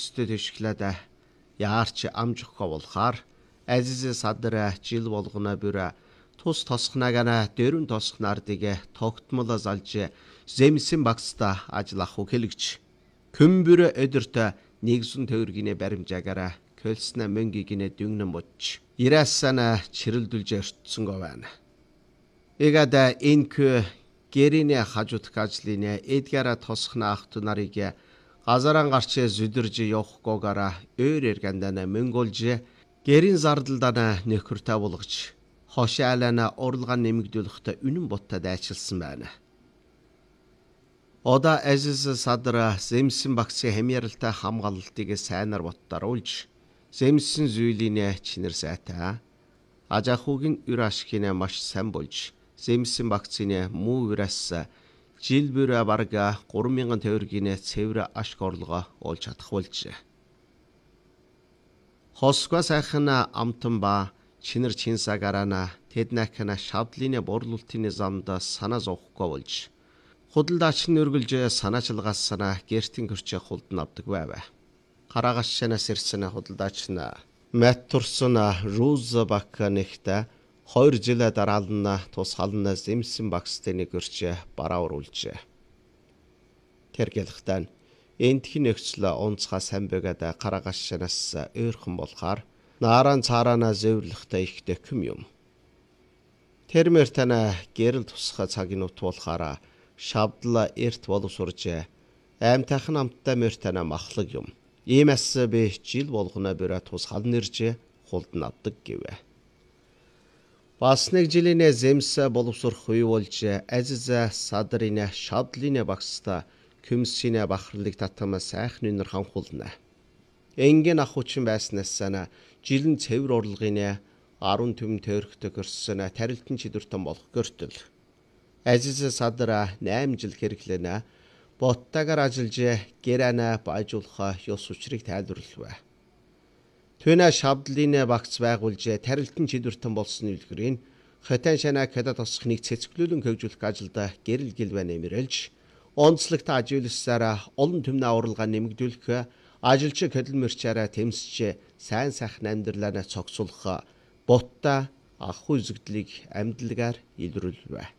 нөхцөлтэй төшглөдө яарч амжихгүй болохоор Азиз садраа жил болгоно бүрэ тус тосхнаагана дөрүн тосхнаардыг тогтмол залж земсэн багста ажиллах хэлэгч көмбөр өдөртө нэгсэн төвөргиний баримжаагаараа көлснө мөнгөгийн дүнгнэн бодч ирээсана чирэлдүүлж өртсөн гована. Игада энкү гэрийн хажуудах ажлын эдгара тосхна ахт нарыг газаран гарч зүдэрж явахгүйгаараа өөр эргандана мөнгөлж гэрийн зардалдана нөхөртэй болгож хошаалана урлагаа нэмэгдүүлэхдээ үнэн боттой дайчилсан байна. Ода Азиз садра земсэн багцын хэмяралтай хамгаалалтыг сайнаар боттаруулж земсэн зүйлийн чинэр сайтай ажахугийн үр ашигын маш сайн болж земсэн багцын муу үрэс жил бүрэ барга 3000 төгрөгийн цэвэр ашиг орлого олж чадах болжээ. Хосгоо сайхан амтан ба чинэр чинсагарана тэднэкна шавдлын борлуулалтын замд санаа зовхгүй болж худалдаач нь өргөлж санаачилгаас санаа гертин көрч хулдан авдаг байв. Хараагашнаас ирсэн худалдаач нь Мэт турсан Руз Бакнихта 2 жил дараална тусгална земсэн багстын görч барааруулжээ. Тэргэлхтэн энтхийн нөхцөл онцгой сайн байгаад хараагашнаас өөрхөн болохоор нааран цаарана зөврлөхтэй ихтэй хүм юм. Тэрмэр тана гэрэл тусгай цагийн утуулахаараа шавдла эрт боловсурж аймтайхан амттай мөртана махлаг юм. Иймээс би жил болгоно бүрэ тусгал нэрж хулдан авдаг гэвэ. Бас нэг жилийн земс боловсрох үе болж Азиз садрын шавдлын багста күмсийн бахарлыг татам сайхан үнэр ханхулна. Энгийн ахучин байснаас сана жилэн цэвэр урлагын 10 төм тойрогтой көрсөн тарилтын чидүртэн болох гөртөл. Азиз садра 8 жил хэрэглэнэ боттагаар ажиллаж гэрана баажуулах ёс учрыг тайлбарлав. Түүнэ шавдлын багц байгуулж тарилтын чидүртэн болсон үлгэрийн хатан шана када тосхныг цэцгэлүүлэн хөгжүүлэх ажилда гэрэл гэлвэ нэмэрэлж онцлогт ажиулсараа олон төмнө уралгаа нэмэгдүүлэх ажилч хөдөлмөрчээрээ тэмсэж сайн сайхан амьдралаа цогцолох ботта ах үзэгдлийг амьдлагаар илрүүлвэ.